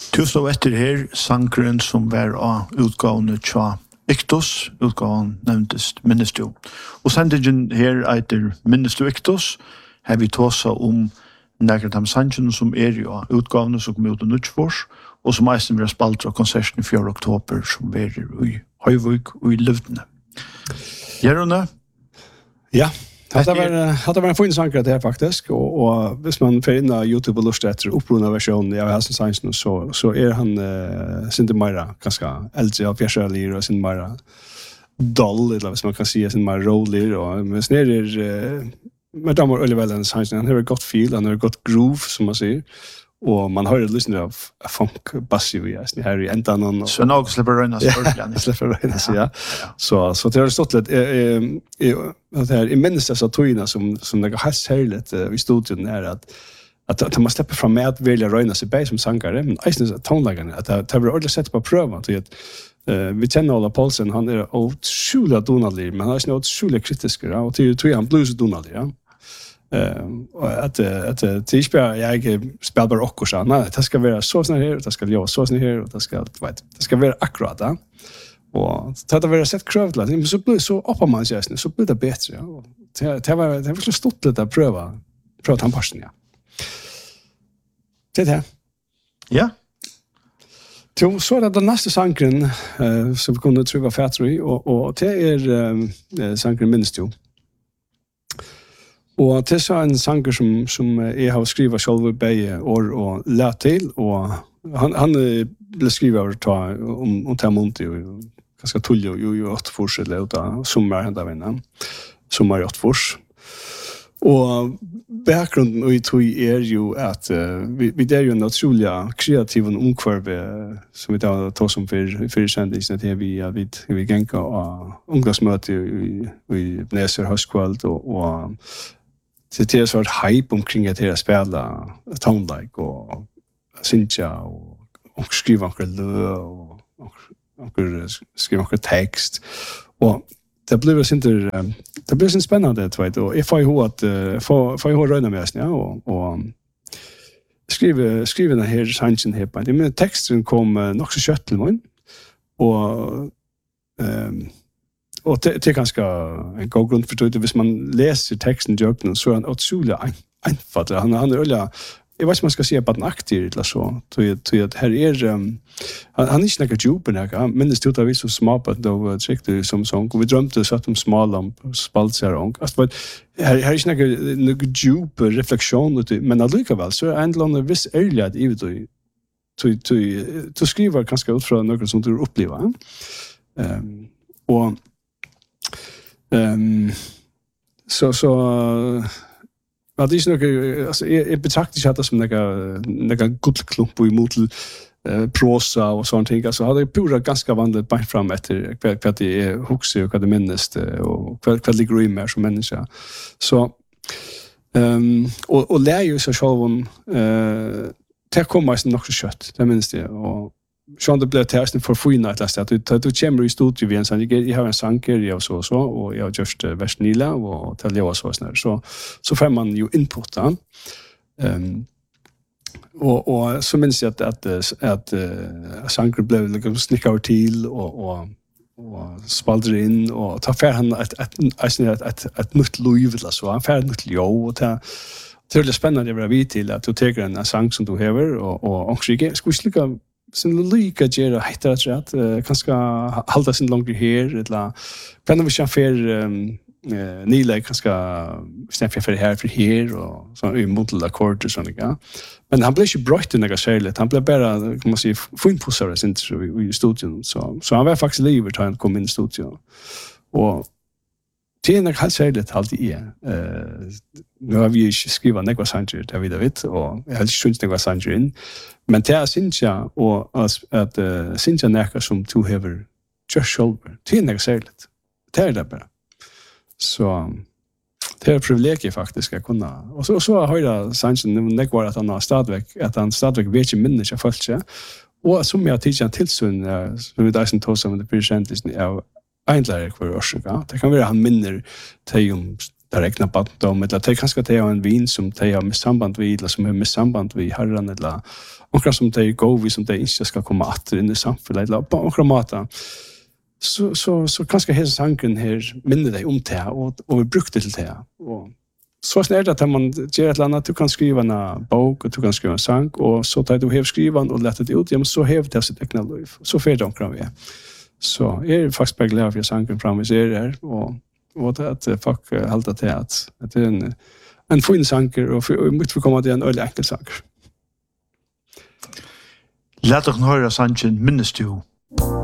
Du så etter her sangren som var av utgavene tja Iktos, utgaven nevntes Minnestu. Og sendingen her etter Minnestu Iktos har vi tåsa nærkert av sangren som av utgavene som kom ut av Nutsfors, og som eisen vil ha spalt av konserten 4. oktober som var i Høyvøk og i Løvdene. Gjerone? Ja. Det var en fin sanger det her faktisk, og hvis man får inn av YouTube og lust etter opprunna versjonen av Helsen Sansen, så han Sinte Meira ganske eldre og fjerskjærlig og Sinte Meira dull, eller hvis man kan si Sinte Meira rolig, og mens nere med damer Oliver Sansen, han har et godt feel, han har et godt groove, som man sier, og man hører lysten av funk bassi her i endan så nå slipper røynas slipper røynas, ja. Så det har stått litt jeg minnes disse tøyene som det er helt særlig i studien at man slipper fram med at velja røynas i bei som sangare, men eisnes tonleggerne at det har vært ordentlig sett på prøven til at vi kjenner Ola Paulsen, han er utsjulig donalig, men han er utsjulig kritisk, og til han blir så donalig, ja. Og at jeg spiller bare okkur så nei, det skal være så sånn her, det skal gjøre så sånn her, og det skal være akkurat da. Og det har vært sett krøvet til, men så blir det så oppå man kjæsten, så blir det bedre, ja. Det var virkelig stort litt å prøve tannparsen, ja. Det er det. Ja. Så er det den neste sangren som vi kunne trykke fætter i, og det er sangren Minnestu. Og det er en sanger som jeg har skrivet selv begge år og lært til, og han ble skrivet om Tamonti, og ganske tullig i 8 fors, eller ut av sommer hendt av henne, sommer i 8 fors. Og bakgrunnen i tog jo at vi er jo en utrolig kreativ omkvarve som vi tar som for kjendisen at vi genker av ungdomsmøte i Neser høstkveld og det är så ett hype omkring att det spela tonelike och synja och skriva och skriva text och det blev så spännande vet och if I hot för jag röna med ja och skriva den här sanchen här på det texten kom nog så kött till mig och det är ganska en god grund för det hvis man läser texten jöknen så är han otroligt einfalt han är öliga jag vet inte man ska säga på den aktiv eller så tror att här är han är inte några djupa men det stod vi så smart på då tyckte som sång vi drömde så att de smala spaltser alltså här är inte några djupa reflektion men allikevel så är ändå en viss ärlighet i det du skriver ganska ut från något som du upplever och så det är nog alltså jag betraktar det som några guldklump i mot prosa och sånt ting alltså hade pura ganska vandrat bara fram efter vad det är huxi och vad det minst och vad ligger i mer som människa så och lär ju så själv det kommer nog så kött det minst det och Sean det blev testen för fina att läsa att du kommer i studio vi en sån jag har en sanger jag så och jag just Västnila och till jag så snär så får man ju input då och så minns jag att sanger blev liksom snickar till och spalter in och tar för han ett nytt liv eller så han färd nytt jo och det är spännande det vi till att du tar en sång som du har och skulle sen lika gera heter det att kanske hålla sin långt här eller kan vi chauffer Nila kanske snäffa för här och så i modell ackord och sånt ja men han blev ju bright den där han blev bara kan man säga fin pussare sen i studion så han var faktiskt livet han kom in i studion och det är helt särskilt alltid nu har vi skrivit några sanger där vi vet och jag har inte några sanger in men det är synja och att synja näka som to have just shoulder det är särskilt det är det bara så det är ett privilegium faktiskt att kunna och så har jag sangen när det var att han stadväck vet ju minns jag först och som jag tidigare tillsyn som vi där sen tog som det presentisen är Eindler för oss, ja. Det kan vara han minner till där räknar på dem eller det kanske det är en vin som de har med samband vid eller som är med samband vid herran eller och som de går vi som de inte ska komma åter in i samhället eller på några mata så kanske hela sanken här minner dig om det och vi brukte till det och så snart att man ger ett annat du kan skriva en bok och du kan skriva en sång och så tar du har skrivan och lätt det ut ja så har det sitt egna liv så för de kan vi så är faktiskt bara glad för sanken framåt är det och det att folk håller till att det är en fin sanker och mycket för komma till en öle enkel sanker. Låt oss höra sanken minnes du.